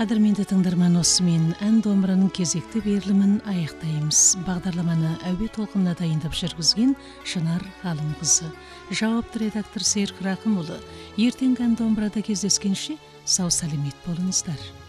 Қадірменді тыңдарман, осымен ән домбыраның кезекті берілімін аяқтаймыз. Бағдарламаны әуе толқынына дайындап жүргізген Шынар Ғалымқызы. Жауапты редактор Серік Рақымұлы. Ертеңгі ән домбырада кездескенше сау саламат болыңыздар.